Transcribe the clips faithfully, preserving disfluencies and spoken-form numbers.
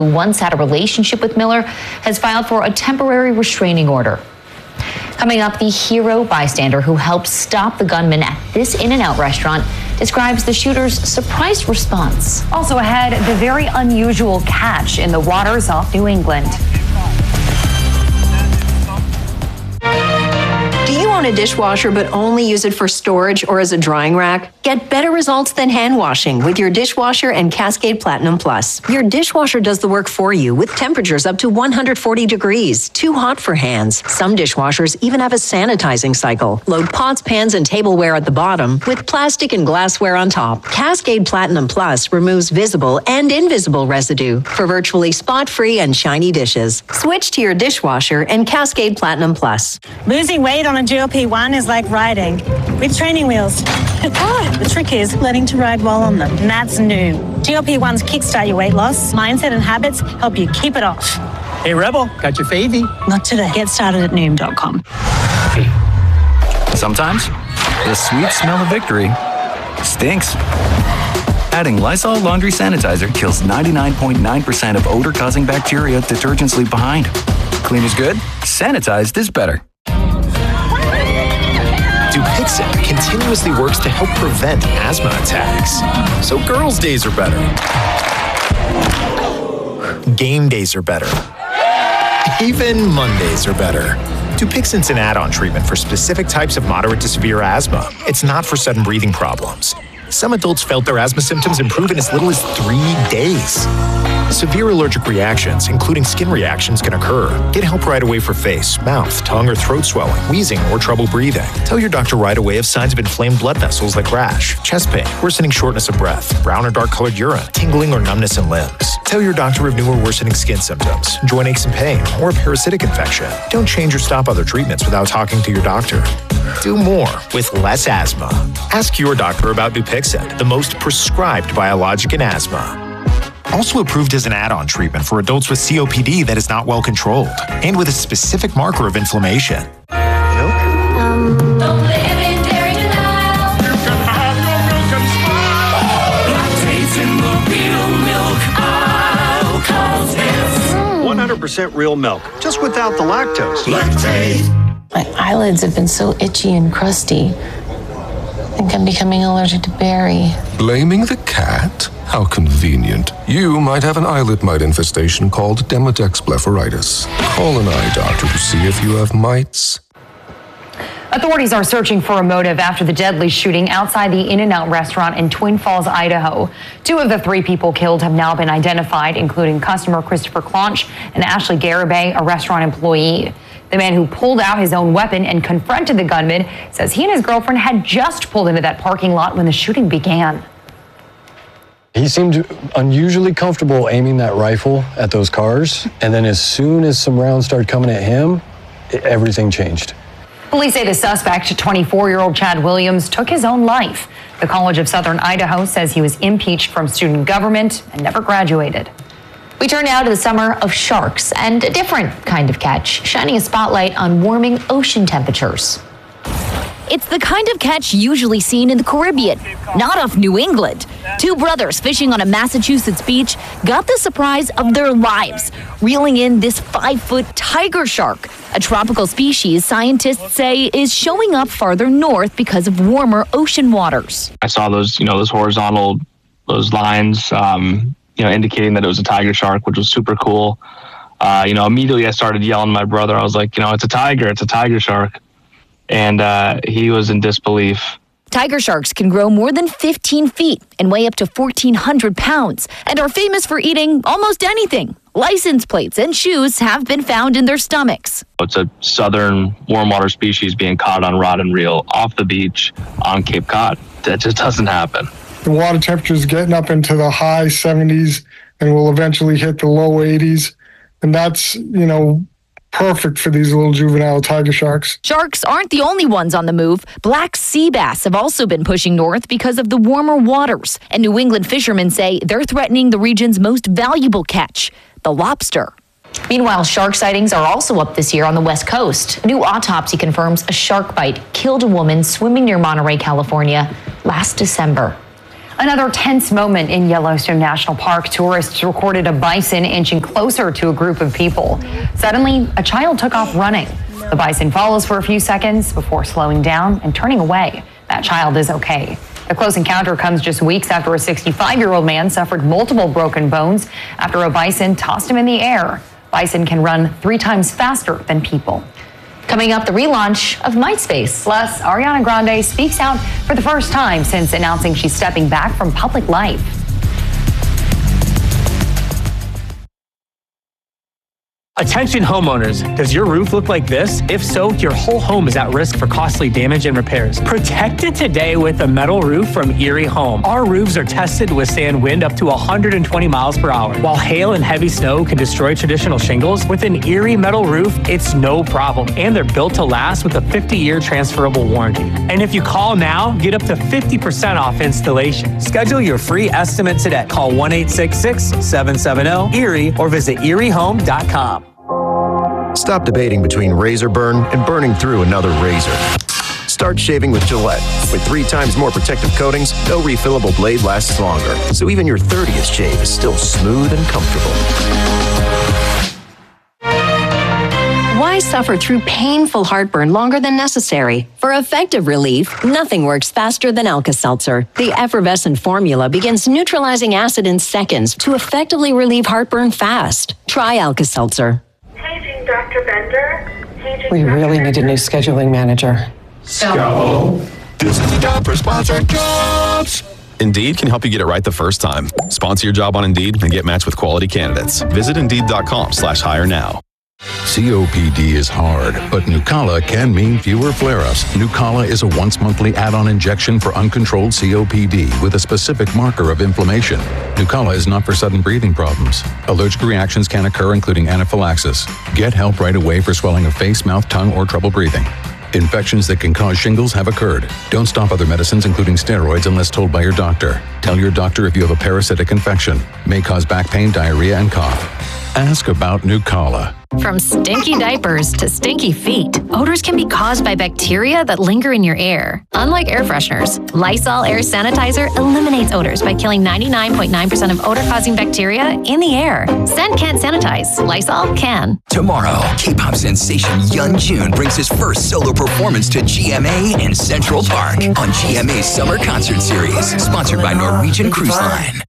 who once had a relationship with Miller, has filed for a temporary restraining order. Coming up, the hero bystander who helped stop the gunman at this In-N-Out restaurant describes the shooter's surprised response. Also ahead, the very unusual catch in the waters off New England. Do you own a dishwasher but only use it for storage or as a drying rack? Get better results than hand washing with your dishwasher and Cascade Platinum Plus. Your dishwasher does the work for you with temperatures up to one hundred forty degrees, too hot for hands. Some dishwashers even have a sanitizing cycle. Load pots, pans, and tableware at the bottom with plastic and glassware on top. Cascade Platinum Plus removes visible and invisible residue for virtually spot-free and shiny dishes. Switch to your dishwasher and Cascade Platinum Plus. Losing weight on a G L P one is like riding with training wheels. The trick is learning to ride while on them, and that's new. G L P ones kickstart your weight loss. Mindset and habits help you keep it off. Hey, Rebel, got your favy? Not today. Get started at Noom dot com. Sometimes the sweet smell of victory stinks. Adding Lysol Laundry Sanitizer kills ninety-nine point nine percent of odor-causing bacteria detergents leave behind. Clean is good, sanitized is better. Dupixent continuously works to help prevent asthma attacks. So girls' days are better. Game days are better. Even Mondays are better. Dupixent's an add-on treatment for specific types of moderate to severe asthma. It's not for sudden breathing problems. Some adults felt their asthma symptoms improve in as little as three days. Severe allergic reactions, including skin reactions, can occur. Get help right away for face, mouth, tongue, or throat swelling, wheezing, or trouble breathing. Tell your doctor right away if signs of inflamed blood vessels like rash, chest pain, worsening shortness of breath, brown or dark colored urine, tingling or numbness in limbs. Tell your doctor of new or worsening skin symptoms, joint aches and pain, or a parasitic infection. Don't change or stop other treatments without talking to your doctor. Do more with less asthma. Ask your doctor about Dupixent, the most prescribed biologic in asthma. Also approved as an add-on treatment for adults with C O P D that is not well controlled and with a specific marker of inflammation. Milk? Um, don't live in dairy denial. You can have your milk and smile. Lactates in the real milk. I'll cause this. one hundred percent real milk, just without the lactose. Lactate. My eyelids have been so itchy and crusty. I think I'm becoming allergic to berry. Blaming the cat? How convenient. You might have an eyelid mite infestation called Demodex blepharitis. Call an eye doctor to see if you have mites. Authorities are searching for a motive after the deadly shooting outside the In-N-Out restaurant in Twin Falls, Idaho. Two of the three people killed have now been identified, including customer Christopher Clonch and Ashley Garibay, a restaurant employee. The man who pulled out his own weapon and confronted the gunman says he and his girlfriend had just pulled into that parking lot when the shooting began. He seemed unusually comfortable aiming that rifle at those cars, and then as soon as some rounds started coming at him, it, everything changed. Police say the suspect, twenty-four-year-old Chad Williams, took his own life. The College of Southern Idaho says he was impeached from student government and never graduated. We turn now to the summer of sharks and a different kind of catch, shining a spotlight on warming ocean temperatures. It's the kind of catch usually seen in the Caribbean, not off New England. Two brothers fishing on a Massachusetts beach got the surprise of their lives, reeling in this five-foot tiger shark, a tropical species scientists say is showing up farther north because of warmer ocean waters. I saw those, you know, those horizontal, those lines, um, you know, indicating that it was a tiger shark, which was super cool. Uh, you know, immediately I started yelling at my brother. I was like, you know, it's a tiger, it's a tiger shark. And uh, he was in disbelief. Tiger sharks can grow more than fifteen feet and weigh up to fourteen hundred pounds and are famous for eating almost anything. License plates and shoes have been found in their stomachs. It's a southern warm water species being caught on rod and reel off the beach on Cape Cod. That just doesn't happen. The water temperature is getting up into the high seventies and will eventually hit the low eighties. And that's, you know, perfect for these little juvenile tiger sharks. Sharks aren't the only ones on the move. Black sea bass have also been pushing north because of the warmer waters. And New England fishermen say they're threatening the region's most valuable catch, the lobster. Meanwhile, shark sightings are also up this year on the West Coast. A new autopsy confirms a shark bite killed a woman swimming near Monterey, California last December. Another tense moment in Yellowstone National Park. Tourists recorded a bison inching closer to a group of people. Suddenly, a child took off running. The bison follows for a few seconds before slowing down and turning away. That child is okay. The close encounter comes just weeks after a sixty-five-year-old man suffered multiple broken bones after a bison tossed him in the air. Bison can run three times faster than people. Coming up, the relaunch of MySpace. Plus, Ariana Grande speaks out for the first time since announcing she's stepping back from public life. Attention homeowners, does your roof look like this? If so, your whole home is at risk for costly damage and repairs. Protect it today with a metal roof from Erie Home. Our roofs are tested to withstand wind up to one hundred twenty miles per hour. While hail and heavy snow can destroy traditional shingles, with an Erie metal roof, it's no problem. And they're built to last with a fifty-year transferable warranty. And if you call now, get up to fifty percent off installation. Schedule your free estimate today. Call one eight six six, seven seven zero, ERIE or visit erie home dot com. Stop debating between razor burn and burning through another razor. Start shaving with Gillette. With three times more protective coatings, no refillable blade lasts longer. So even your thirtieth shave is still smooth and comfortable. Why suffer through painful heartburn longer than necessary? For effective relief, nothing works faster than Alka-Seltzer. The effervescent formula begins neutralizing acid in seconds to effectively relieve heartburn fast. Try Alka-Seltzer. Paging Doctor Bender. Paging We really need a new scheduling manager. Scalpel. This is the time for sponsored jobs. Indeed can help you get it right the first time. Sponsor your job on Indeed and get matched with quality candidates. Visit Indeed.com slash hire now. C O P D is hard, but Nucala can mean fewer flare-ups. Nucala is a once-monthly add-on injection for uncontrolled C O P D with a specific marker of inflammation. Nucala is not for sudden breathing problems. Allergic reactions can occur, including anaphylaxis. Get help right away for swelling of face, mouth, tongue, or trouble breathing. Infections that can cause shingles have occurred. Don't stop other medicines, including steroids, unless told by your doctor. Tell your doctor if you have a parasitic infection. May cause back pain, diarrhea, and cough. Ask about Nucala. From stinky diapers to stinky feet, odors can be caused by bacteria that linger in your air. Unlike air fresheners, Lysol Air Sanitizer eliminates odors by killing ninety-nine point nine percent of odor-causing bacteria in the air. Scent can't sanitize. Lysol can. Tomorrow, K-pop sensation Yeonjun brings his first solo performance to G M A in Central Park on G M A's Summer Concert Series, sponsored by Norwegian Cruise Line.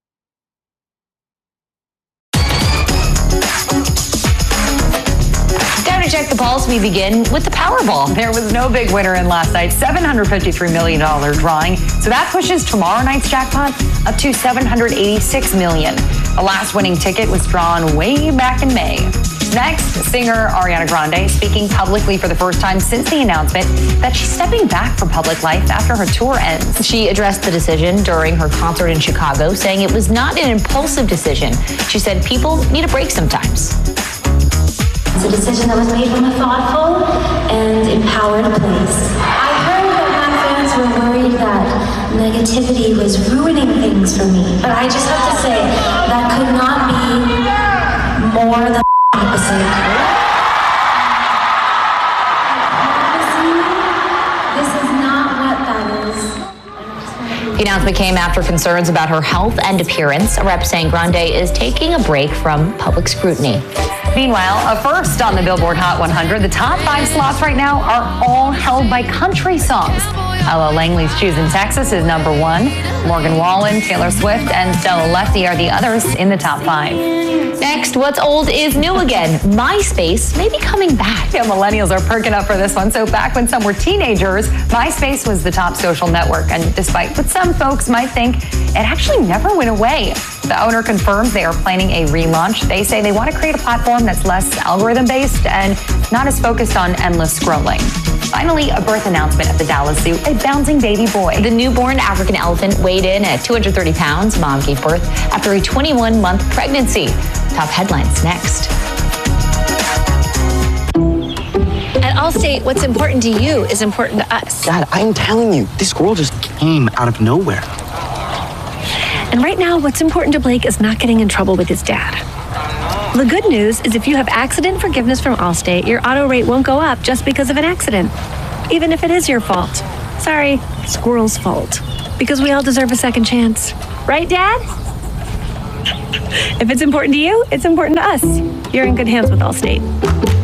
To check the pulse, we begin with the Powerball. There was no big winner in last night's seven hundred fifty-three million dollars drawing, so that pushes tomorrow night's jackpot up to seven hundred eighty-six million dollars. The last winning ticket was drawn way back in May. Next, singer Ariana Grande speaking publicly for the first time since the announcement that she's stepping back from public life after her tour ends. She addressed the decision during her concert in Chicago, saying it was not an impulsive decision. She said people need a break sometimes. It's a decision that was made from a thoughtful and empowered place. I heard that my fans were worried that negativity was ruining things for me, but I just have to say that could not be more than opposite. This is not what that is. The announcement came after concerns about her health and appearance. A rep saying Grande is taking a break from public scrutiny. Meanwhile, a first on the Billboard Hot one hundred, the top five slots right now are all held by country songs. Ella Langley's Choosing Texas is number one. Morgan Wallen, Taylor Swift, and Stella Lefty are the others in the top five. Next, what's old is new again. MySpace may be coming back. Yeah, millennials are perking up for this one. So back when some were teenagers, MySpace was the top social network. And despite what some folks might think, it actually never went away. The owner confirms they are planning a relaunch. They say they want to create a platform that's less algorithm-based and not as focused on endless scrolling. Finally, a birth announcement at the Dallas Zoo, a bouncing baby boy. The newborn African elephant weighed in at two hundred thirty pounds. Mom gave birth after a twenty-one month pregnancy. Top headlines next. At Allstate, what's important to you is important to us. Dad, I'm telling you, this girl just came out of nowhere. And right now, what's important to Blake is not getting in trouble with his dad. The good news is if you have accident forgiveness from Allstate, your auto rate won't go up just because of an accident, even if it is your fault. Sorry, squirrel's fault. Because we all deserve a second chance. Right, Dad? If it's important to you, it's important to us. You're in good hands with Allstate.